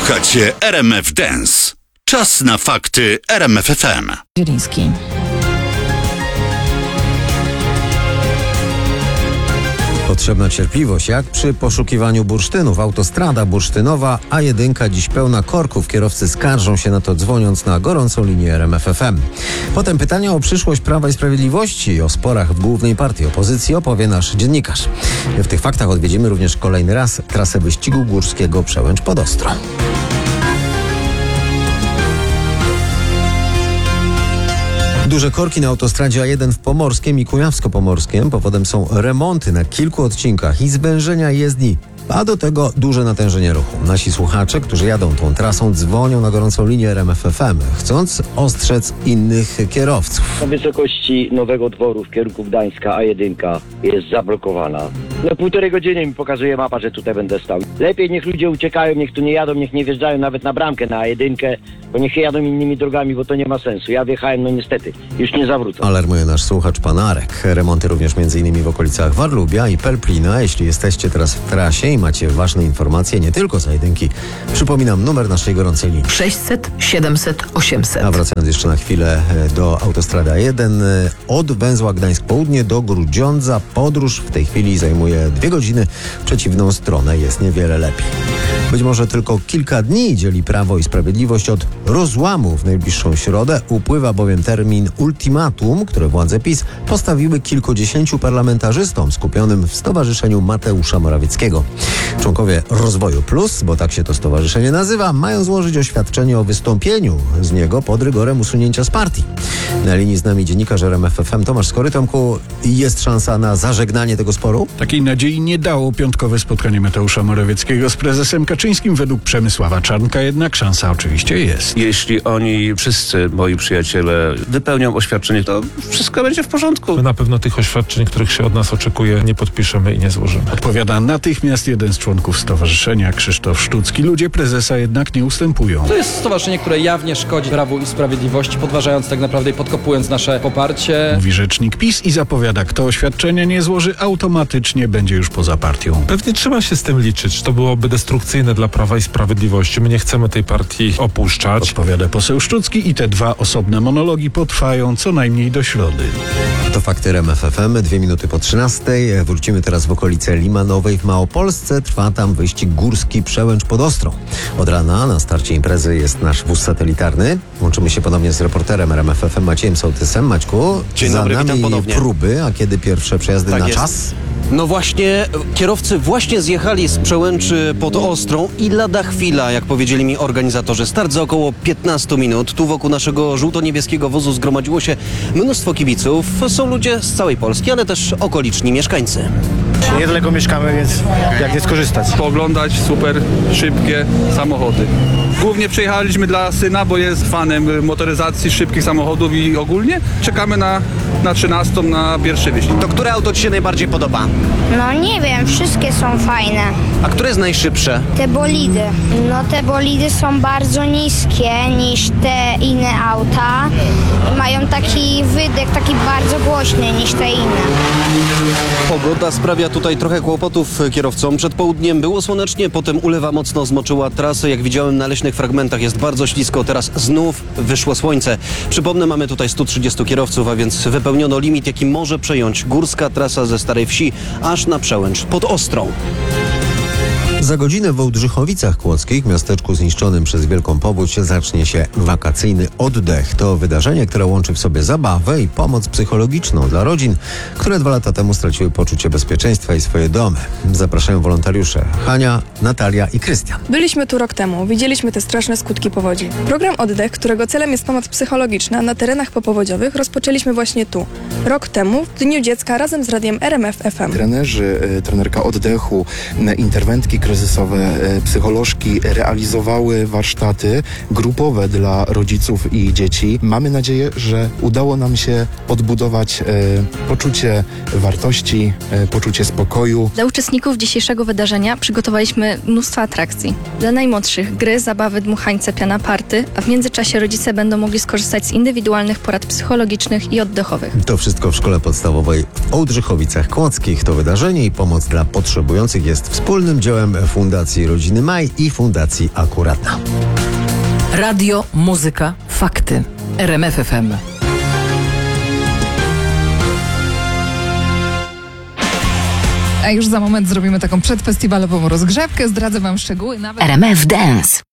Słuchacie RMF Dance. Czas na fakty RMF FM. Zieliński. Potrzebna cierpliwość, jak przy poszukiwaniu bursztynów. Autostrada bursztynowa A1 dziś pełna korków. Kierowcy skarżą się na to, dzwoniąc na gorącą linię RMF FM. Potem pytania o przyszłość Prawa i Sprawiedliwości i o sporach w głównej partii opozycji opowie nasz dziennikarz. W tych faktach odwiedzimy również kolejny raz trasę wyścigu górskiego Przełęcz pod Ostrą. Duże korki na autostradzie A1 w Pomorskiem i Kujawsko-Pomorskiem. Powodem są remonty na kilku odcinkach i zwężenia jezdni, a do tego duże natężenie ruchu. Nasi słuchacze, którzy jadą tą trasą, dzwonią na gorącą linię RMF FM, chcąc ostrzec innych kierowców. Na wysokości Nowego Dworu w kierunku Gdańska A1 jest zablokowana. Na 1,5 godziny mi pokazuje mapa, że tutaj będę stał. Lepiej niech ludzie uciekają, niech tu nie jadą, niech nie wjeżdżają nawet na bramkę na A1, bo niech jadą innymi drogami, bo to nie ma sensu. Ja wjechałem, no niestety, już nie zawrócę. Alarmuje nasz słuchacz pan Arek. Remonty również m.in. w okolicach Warlubia i Pelplina. Jeśli jesteście teraz w trasie i macie ważne informacje, nie tylko z A1, przypominam numer naszej gorącej linii. 600 700 800. A wracając jeszcze na chwilę do autostrady A1, od węzła Gdańsk Południe do Grudziądza podróż w tej chwili zajmuje 2 godziny. W przeciwną stronę jest niewiele lepiej. Być może tylko kilka dni dzieli Prawo i Sprawiedliwość od rozłamu. W najbliższą środę upływa bowiem termin ultimatum, które władze PiS postawiły kilkudziesięciu parlamentarzystom skupionym w Stowarzyszeniu Mateusza Morawieckiego. Członkowie Rozwoju Plus, bo tak się to stowarzyszenie nazywa, mają złożyć oświadczenie o wystąpieniu z niego pod rygorem usunięcia z partii. Na linii z nami dziennikarz RMF FM Tomasz Skory. Tomku, jest szansa na zażegnanie tego sporu? Takiej nadziei nie dało piątkowe spotkanie Mateusza Morawieckiego z prezesem Kaczyńskim. Według Przemysława Czarnka jednak szansa oczywiście jest. Jeśli oni wszyscy, moi przyjaciele, wypełnią oświadczenie, to wszystko będzie w porządku. My na pewno tych oświadczeń, których się od nas oczekuje, nie podpiszemy i nie złożymy. Odpowiada natychmiast jeden z członków stowarzyszenia, Krzysztof Sztucki. Ludzie prezesa jednak nie ustępują. To jest stowarzyszenie, które jawnie szkodzi Prawu i Sprawiedliwości, podważając tak naprawdę i podkopując nasze poparcie. Mówi rzecznik PiS i zapowiada, kto oświadczenia nie złoży, automatycznie będzie już poza partią. Pewnie trzeba się z tym liczyć. To byłoby destrukcyjne dla Prawa i Sprawiedliwości. My nie chcemy tej partii opuszczać. Odpowiada poseł Sztucki i te 2 osobne monologi potrwają co najmniej do środy. To fakty RMF FM, 2 minuty po 13. Wrócimy teraz w okolice Limanowej w Małopolsce. Trwa tam wyścig górski Przełęcz pod Ostrą. Od rana na starcie imprezy jest nasz wóz satelitarny. Łączymy się ponownie z reporterem RMF FM Maciejem Sołtysem. Maćku, dzień dobry, za witam nami ponownie. próby, a kiedy pierwsze przejazdy Tak na jest. czas? No właśnie, kierowcy właśnie zjechali z Przełęczy pod Ostrą i lada chwila, jak powiedzieli mi organizatorzy. Start za około 15 minut. Tu wokół naszego żółto-niebieskiego wozu zgromadziło się mnóstwo kibiców. Są ludzie z całej Polski, ale też okoliczni mieszkańcy. Niedaleko mieszkamy, więc jak nie skorzystać? Pooglądać super szybkie samochody. Głównie przyjechaliśmy dla syna, bo jest fanem motoryzacji, szybkich samochodów i ogólnie czekamy na 13, na pierwszy wyścig. To które auto ci się najbardziej podoba? No nie wiem, wszystkie są fajne. A które jest najszybsze? Te bolidy. No te bolidy są bardzo niskie niż te inne auta. Mają taki wydech, taki bardzo głośny niż te inne. Pogoda sprawia tutaj trochę kłopotów kierowcom. Przed południem było słonecznie, potem ulewa mocno zmoczyła trasę. Jak widziałem na leśnych fragmentach, jest bardzo ślisko. Teraz znów wyszło słońce. Przypomnę, mamy tutaj 130 kierowców, a więc wypełniono limit, jaki może przejąć górska trasa ze Starej Wsi aż na Przełęcz pod Ostrą. Za godzinę w Ołdrzychowicach Kłodzkich, miasteczku zniszczonym przez wielką powódź, zacznie się wakacyjny oddech. To wydarzenie, które łączy w sobie zabawę i pomoc psychologiczną dla rodzin, które 2 lata temu straciły poczucie bezpieczeństwa i swoje domy. Zapraszają wolontariusze Hania, Natalia i Krystian. Byliśmy tu rok temu, widzieliśmy te straszne skutki powodzi. Program Oddech, którego celem jest pomoc psychologiczna na terenach popowodziowych, rozpoczęliśmy właśnie tu. Rok temu, w Dniu Dziecka, razem z radiem RMF FM. Trenerzy, trenerka oddechu, interwentki kryzysowe, psycholożki realizowały warsztaty grupowe dla rodziców i dzieci. Mamy nadzieję, że udało nam się odbudować poczucie wartości, poczucie spokoju. Dla uczestników dzisiejszego wydarzenia przygotowaliśmy mnóstwo atrakcji. Dla najmłodszych gry, zabawy, dmuchańce, piana party, a w międzyczasie rodzice będą mogli skorzystać z indywidualnych porad psychologicznych i oddechowych. To wszystko w Szkole Podstawowej w Ołdrzychowicach Kłodzkich. To wydarzenie i pomoc dla potrzebujących jest wspólnym dziełem Fundacji Rodziny Maj i Fundacji Akuratna. Radio, muzyka, fakty. RMF FM. A już za moment zrobimy taką przedfestiwalową rozgrzewkę. Zdradzę wam szczegóły. RMF Dance.